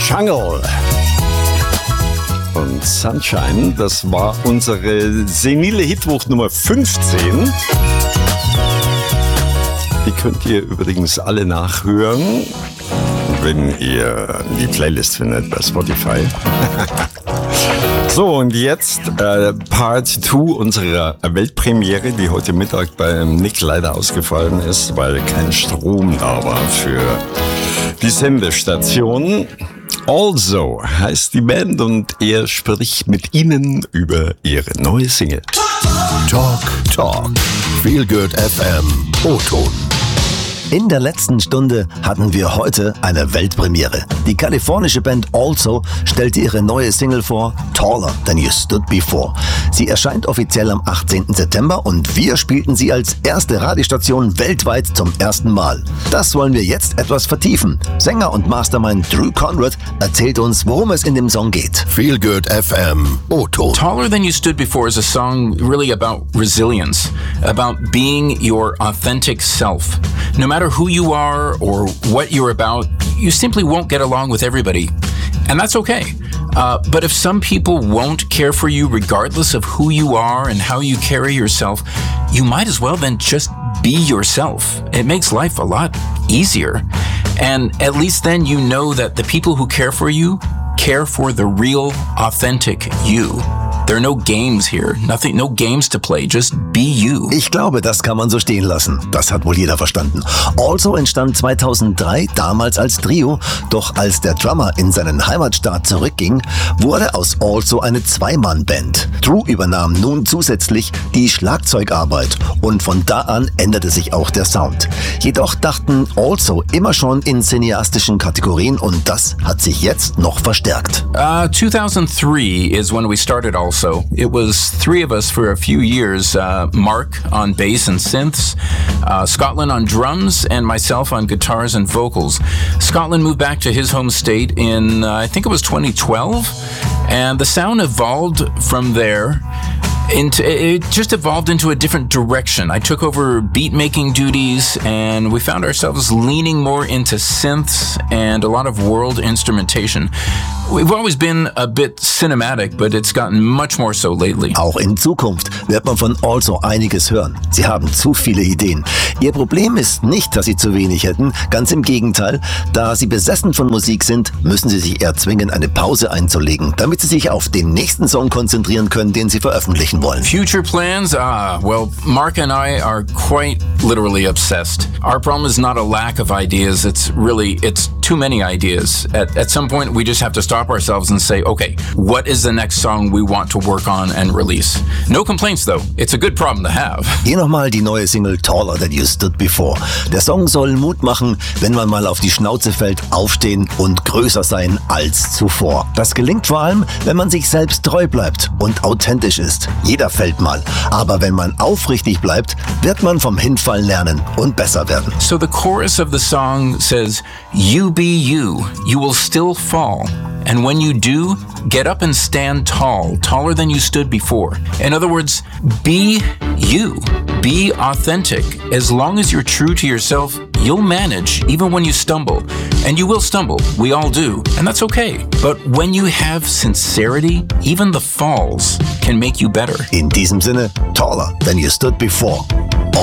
Jungle und Sunshine, das war unsere senile Hitwoche Nummer 15. Die könnt ihr übrigens alle nachhören, wenn ihr die Playlist findet bei Spotify. So, und jetzt Part 2 unserer Weltpremiere, die heute Mittag beim Nick leider ausgefallen ist, weil kein Strom da war für die Sendestation. Also heißt die Band und er spricht mit Ihnen über ihre neue Single. Talk. Feel Good FM. O-Ton. In der letzten Stunde hatten wir heute eine Weltpremiere. Die kalifornische Band Also stellte ihre neue Single vor, Taller Than You Stood Before. Sie erscheint offiziell am 18. September und wir spielten sie als erste Radiostation weltweit zum ersten Mal. Das wollen wir jetzt etwas vertiefen. Sänger und Mastermind Drew Conrad erzählt uns, worum es in dem Song geht. Feel Good FM. O-Ton. Taller Than You Stood Before is a song really about resilience, about being your authentic self. No matter who you are or what you're about, you simply won't get along with everybody. And that's okay. But if some people won't care for you regardless of who you are and how you carry yourself, you might as well then just be yourself. It makes life a lot easier. And at least then you know that the people who care for you care for the real, authentic you. There are no games here. Nothing, no games to play. Just be you. Ich glaube, das kann man so stehen lassen. Das hat wohl jeder verstanden. Also entstand 2003, damals als Trio. Doch als der Drummer in seinen Heimatstaat zurückging, wurde aus Also eine Zwei-Mann-Band. Drew übernahm nun zusätzlich die Schlagzeugarbeit und von da an änderte sich auch der Sound. Jedoch dachten Also immer schon in cineastischen Kategorien und das hat sich jetzt noch verstärkt. 2003 is when we started Also. It was three of us for a few years, Mark on bass and synths, Scotland on drums, and myself on guitars and vocals. Scotland moved back to his home state in, I think it was 2012, and the sound evolved from there. It just evolved into a different direction. I took over beat-making duties, and we found ourselves leaning more into synths and a lot of world instrumentation. We've always been a bit cinematic, but it's gotten much more so lately. Auch in Zukunft wird man von Also einiges hören. Sie haben zu viele Ideen. Ihr Problem ist nicht, dass sie zu wenig hätten. Ganz im Gegenteil. Da sie besessen von Musik sind, müssen sie sich eher zwingen, eine Pause einzulegen, damit sie sich auf den nächsten Song konzentrieren können, den sie veröffentlichen wollen. Future plans? Well, Mark and I are quite literally obsessed. Our problem is not a lack of ideas. It's too many ideas. At some point, we just have to stop ourselves and say, okay, what is the next song we want to work on and release? No complaints, though. It's a good problem to have. Hier nochmal die neue Single Taller Than You Stood Before. Der Song soll Mut machen, wenn man mal auf die Schnauze fällt, aufstehen und größer sein als zuvor. Das gelingt vor allem, wenn man sich selbst treu bleibt und authentisch ist. Jeder fällt mal. Aber wenn man aufrichtig bleibt, wird man vom Hinfallen lernen und besser werden. So the chorus of the song says, you be you, you will still fall. And when you do, get up and stand tall, taller than you stood before. In other words, be you. Be authentic. As long as you're true to yourself, you'll manage even when you stumble. And you will stumble. We all do. And that's okay. But when you have sincerity, even the falls can make you better. In diesem Sinne, Taller Than You Stood Before.